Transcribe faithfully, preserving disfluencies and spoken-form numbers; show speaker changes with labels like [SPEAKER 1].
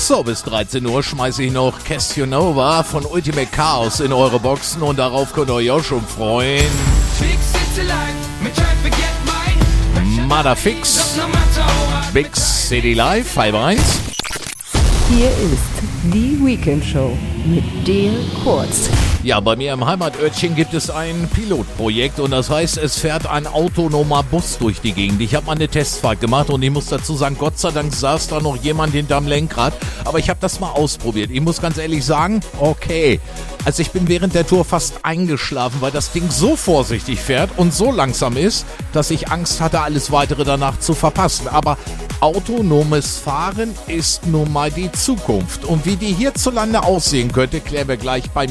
[SPEAKER 1] So, bis dreizehn Uhr schmeiße ich noch Castionova von Ultimate Chaos in eure Boxen und darauf könnt ihr euch auch schon freuen. Motherfix, Big City Live, halb eins.
[SPEAKER 2] Hier ist die Weekend Show mit Dale Kurz.
[SPEAKER 1] Ja, bei mir im Heimatörtchen gibt es ein Pilotprojekt und das heißt, es fährt ein autonomer Bus durch die Gegend. Ich habe mal eine Testfahrt gemacht und ich muss dazu sagen, Gott sei Dank saß da noch jemand hinterm Lenkrad, aber ich habe das mal ausprobiert. Ich muss ganz ehrlich sagen, okay, also ich bin während der Tour fast eingeschlafen, weil das Ding so vorsichtig fährt und so langsam ist, dass ich Angst hatte, alles Weitere danach zu verpassen. Aber autonomes Fahren ist nun mal die Zukunft und wie die hierzulande aussehen könnte, klären wir gleich bei